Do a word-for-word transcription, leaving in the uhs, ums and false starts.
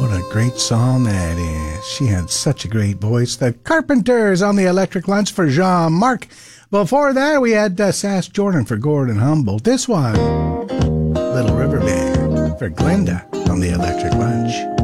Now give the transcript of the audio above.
What a great song that is. She had such a great voice. The Carpenters on the Electric Lunch for Jean-Marc. Before that, we had uh, Sass Jordan for Gordon Humboldt. This one, Little River Band for Glenda on the Electric Lunch.